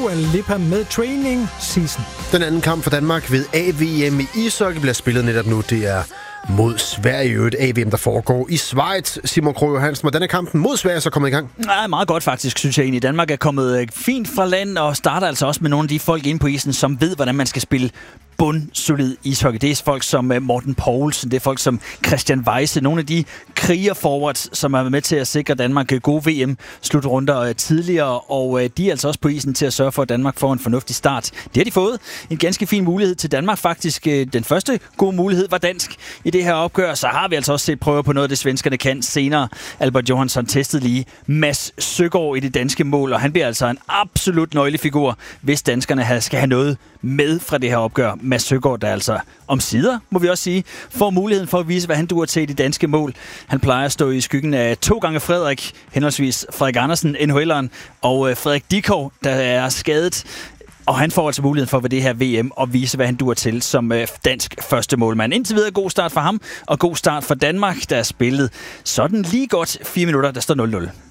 Dua Lipa med Training Season. Den anden kamp for Danmark ved AVM i ishockey bliver spillet netop nu. Det er mod Sverige, et AVM, der foregår i Schweiz. Simon Krog Johansen, hvordan er kampen mod Sverige så kommet i gang? Ja, meget godt faktisk, synes jeg egentlig. Danmark er kommet fint fra land og starter altså også med nogle af de folk inde på isen, som ved, hvordan man skal spille bundsolid ishockey. Det er folk som Morten Poulsen, det er folk som Christian Weise, nogle af de krigerforwards, som er med til at sikre Danmark gode VM-slutrunder tidligere, og de er altså også på isen til at sørge for, at Danmark får en fornuftig start. Det har de fået. En ganske fin mulighed til Danmark faktisk. Den første gode mulighed var dansk i det her opgør. Så har vi altså også set prøver på noget af det, svenskerne kan senere. Albert Johansson testede lige Mads Søgaard i det danske mål, og han bliver altså en absolut nøglefigur, hvis danskerne skal have noget med fra det her opgør. Mads Søgaard, der altså omsider, må vi også sige, får muligheden for at vise, hvad han duer til i de danske mål. Han plejer at stå i skyggen af 2 gange Frederik, henholdsvis Frederik Andersen, NHL'eren, og Frederik Dikov, der er skadet. Og han får altså muligheden for ved det her VM at vise, hvad han duer til som dansk første målmand. Indtil videre god start for ham, og god start for Danmark, der er spillet sådan lige godt 4 minutter, der står 0-0.